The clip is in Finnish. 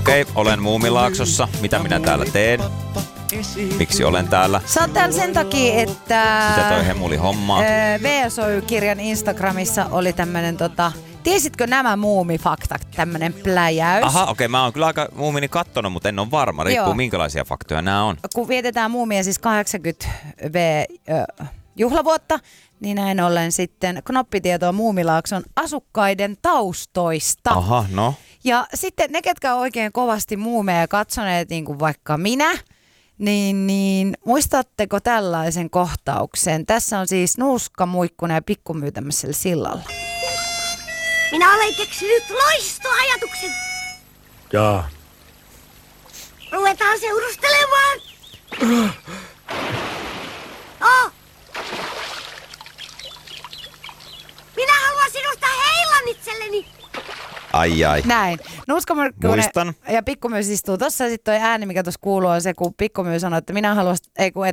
Okei, olen Muumilaaksossa. Mitä minä täällä teen? Miksi olen täällä? Sä oot täällä sen takia, että... Mitä toi hemuli hommaa? VSOY-kirjan Instagramissa oli tämmönen tiesitkö nämä muumifaktat, tämmönen pläjäys? Aha, okei, mä oon kyllä aika Muumini kattonut, mutta en ole varma. Riippuu Joo. minkälaisia faktoja nämä on. Kun vietetään Muumia siis 80V-juhlavuotta, niin näin ollen sitten knoppitietoa Muumilaakson asukkaiden taustoista. Aha, no. Ja sitten ne, ketkä on oikein kovasti muumeja katsoneet, niin kuin vaikka minä, niin muistatteko tällaisen kohtauksen? Tässä on siis Nuuska, Muikkunen ja Pikkumyy tämmöisellä sillalla. Minä olen keksinyt loistoajatuksen. Jaa. Ruvetaan seurustelemaan. Oh. Minä haluan sinusta heilan itselleni. Ai. Näin. Nuuska, Muikkunen Muistan. ja Pikkumyy istuu tossa. Ja sitten toi ääni, mikä tuossa kuuluu, on se, kun Pikkumyy sanoi, että